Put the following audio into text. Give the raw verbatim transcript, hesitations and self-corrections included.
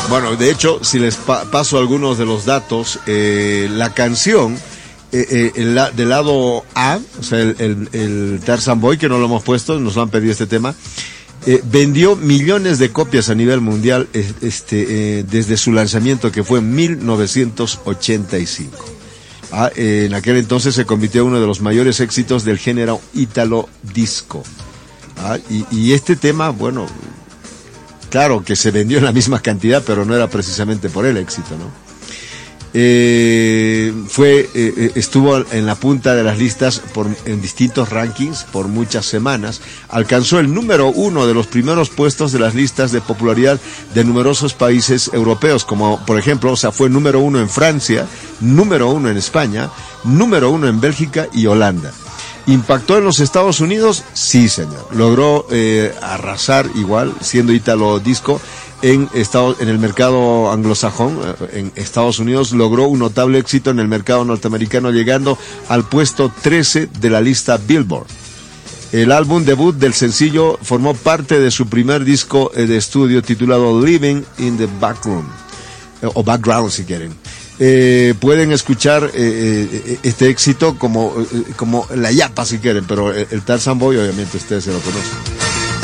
Bueno, de hecho, si les pa- paso algunos de los datos, eh, la canción eh, eh, el la, del lado A, o sea, el, el, el Tarzan Boy, que no lo hemos puesto, nos lo han pedido este tema, eh, vendió millones de copias a nivel mundial eh, este, eh, desde su lanzamiento, que fue en mil novecientos ochenta y cinco. Ah, eh, en aquel entonces se convirtió en uno de los mayores éxitos del género ítalo disco. Ah, y, y este tema, bueno, claro que se vendió en la misma cantidad, pero no era precisamente por el éxito, ¿no? Eh, fue, eh, estuvo en la punta de las listas por, en distintos rankings por muchas semanas. Alcanzó el número uno de los primeros puestos de las listas de popularidad de numerosos países europeos, como por ejemplo, o sea, fue número uno en Francia, número uno en España, número uno en Bélgica y Holanda. ¿Impactó en los Estados Unidos? Sí, señor. Logró eh, arrasar igual, siendo ítalo disco, en, estado, en el mercado anglosajón. En Estados Unidos logró un notable éxito en el mercado norteamericano, llegando al puesto trece de la lista Billboard. El álbum debut del sencillo formó parte de su primer disco de estudio titulado Living in the Backroom, o Background si quieren. Eh, pueden escuchar eh, este éxito como, como La Yapa si quieren, pero el Tarzan Boy obviamente ustedes se lo conocen.